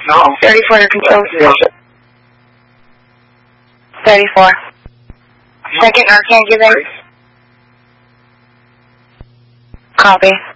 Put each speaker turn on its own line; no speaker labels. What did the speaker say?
No.
34 to control station. 34. Second Arcan, give it. Copy.